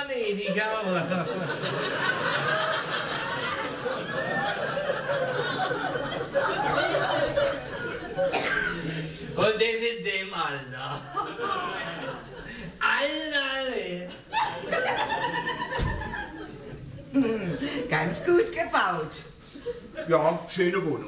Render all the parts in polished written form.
gnädig, aber... Und das in dem Alter. Alter! Ganz gut gebaut. Ja, schöne Wohnung.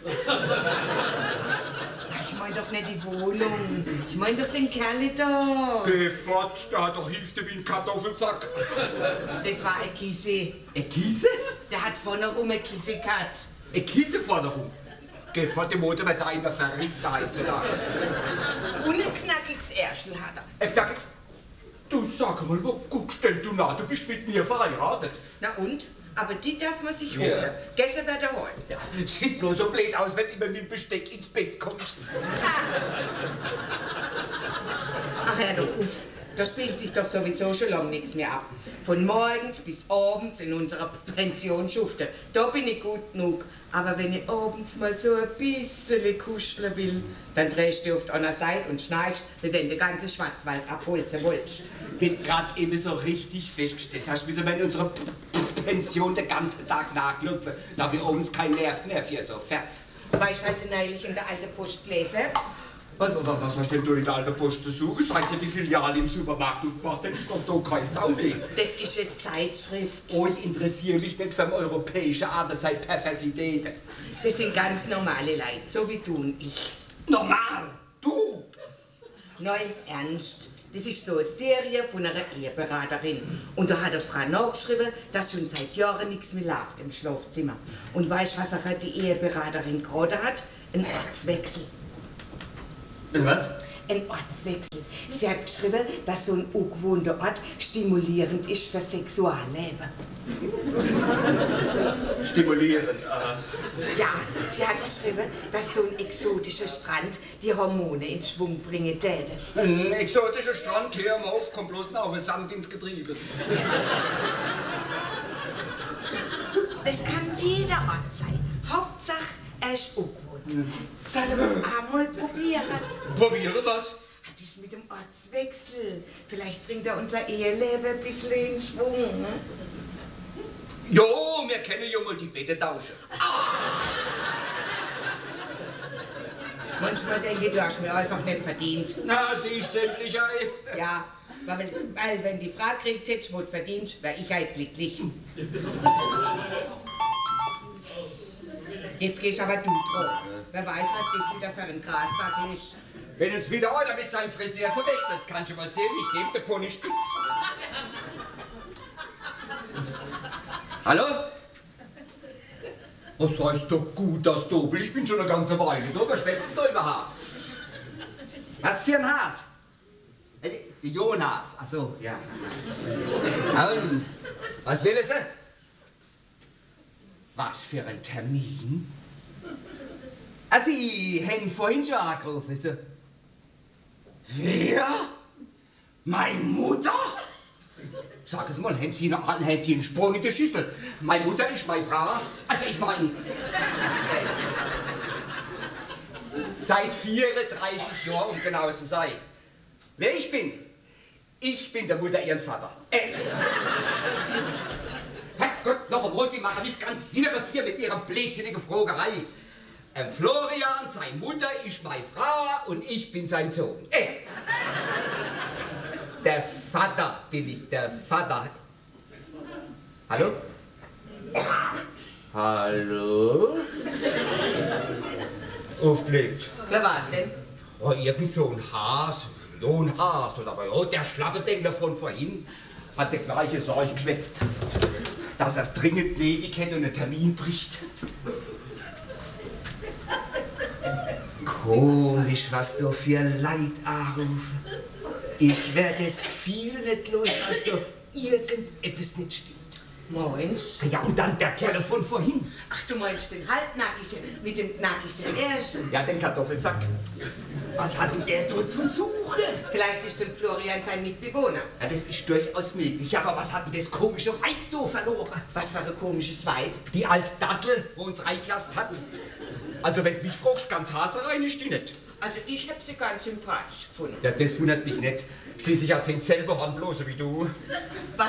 Ich meine doch nicht die Wohnung. Ich meine doch den Kerl da. Geh fort, der hat doch Hälfte wie ein Kartoffelsack. Das war ein Kiese. Eine Kiese? Der hat vorne rum eine Kiese gehabt. Eine Kiese vorne rum. Geh fort, die Mutter wird da immer verrückt heutzutage. Und ein knackiges Ärschel hat er. Knackiges? Du sag mal, wo guckst denn du nach? Du bist mit mir verheiratet. Na und? Aber die darf man sich holen. Ja. Gestern wird er holen. Ja, sieht bloß so blöd aus, wenn du immer mit dem Besteck ins Bett kommst. Ach hör doch auf. Da spielt sich doch sowieso schon lange nichts mehr ab. Von morgens bis abends in unserer Pension schufte. Da bin ich gut genug. Aber wenn ich abends mal so ein bisschen kuscheln will, dann drehst du auf einer Seite und schnarchst, wie wenn du ganze Schwarzwald abholzen wolltest. Wird grad eben so richtig festgestellt. Hast du wie so in unserer Pension den ganzen Tag nachglutzen. Da hab ich abends keinen Nerv mehr für so Ferz. Weißt du, was ich neulich in der alten Post gelesen? Was hast denn du in der alten Post zu suchen? Seit sie die Filiale im Supermarkt aufgemacht hat, ist doch da kein Sau mehr. Das ist eine Zeitschrift. Oh, ich interessiere mich nicht für europäische Aderzeit-Perversitäten. Das sind ganz normale Leute, so wie du und ich. Normal! Du! Nein, ernst. Das ist so eine Serie von einer Eheberaterin. Und da hat eine Frau nachgeschrieben, dass schon seit Jahren nichts mehr läuft im Schlafzimmer. Und weißt du, was auch die Eheberaterin gerade hat? Ein Ortswechsel. Und was? Ein Ortswechsel. Sie hat geschrieben, dass so ein ungewohnter Ort stimulierend ist für Sexualleben. Stimulierend, Ja, sie hat geschrieben, dass so ein exotischer Strand die Hormone in Schwung bringen täte. Ein exotischer Strand, hör mal auf, kommt bloß noch auf den Sand ins Getriebe. Das kann jeder Ort sein. Hauptsache, er ist ungewohnt. Sollen wir es einmal probieren? Probiere was? Das mit dem Ortswechsel. Vielleicht bringt er unser Eheleben ein bisschen in Schwung. Ne? Jo, wir kennen ja mal die Bette tauschen. Manchmal denke ich, du hast mir einfach nicht verdient. Na, siehst du endlich ein. Ja, weil wenn die Frau kriegt, hättest du was verdient, wäre ich halt glücklich. Jetzt gehst aber du dran. Wer weiß, was das wieder für ein Grastag ist. Wenn uns wieder einer mit seinem Friseur verwechselt, kannst du mal sehen, ich nehme den Pony spitz. Hallo? Was heißt doch gut, dass du bist? Ich bin schon eine ganze Weile da. Wer schwätzt denn da überhaupt? Was für ein Has? Jonas, ach so, ja. Und, was will sie? Was für ein Termin? Ah, Sie haben vorhin schon angerufen, so. Wer? Meine Mutter? Sag es mal, haben Sie einen Sprung in die Schüssel? Meine Mutter ist meine Frau. Also ich meine... Seit 34 Jahren, um genau zu sein. Wer ich bin? Ich bin der Mutter ihren Vater. Herrgott, noch einmal, Sie machen mich ganz hintervier mit Ihrer blödsinnigen Frogerei. Florian, seine Mutter ist meine Frau und ich bin sein Sohn. Der Vater bin ich, der Vater. Hallo? Hallo? Aufgelegt. Wer war's denn? Oh, irgend so ein Has, ein Has oder aber der Schlappedengler von vorhin hat der gleiche Sorge geschwätzt, dass er es dringend nötig hätte und einen Termin bricht. Komisch, was du für Leid anrufen. Ich werde das Gefühl nicht los, dass da irgendetwas nicht stimmt. Meinst? Ja, und dann der Kerl von vorhin. Ach, du meinst den Halbnackigen mit dem nackigsten Ärschel? Ja, den Kartoffelsack. Was hat denn der da zu suchen? Vielleicht ist dem Florian sein Mitbewohner. Ja, das ist durchaus möglich. Aber was hat denn das komische Weib da verloren? Was für ein komisches Weib. Die alte Dattel, wo uns reingelassen hat. Also, wenn du mich fragst, ganz haserein ist die nicht. Also ich hab sie ganz sympathisch gefunden. Ja, das wundert mich nicht. Schließlich hat sie selber handlose wie du. Was